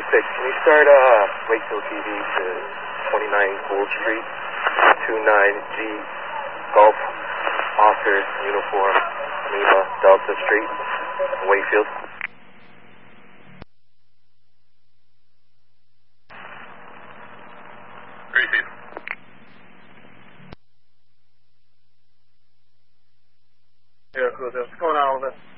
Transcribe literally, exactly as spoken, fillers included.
six, can you start uh, Wakefield T V to twenty-nine Gould Street, two nine G Golf Oscar Uniform Lima Delta Street, Wakefield? Receive. Yeah, cool. What's going on over there?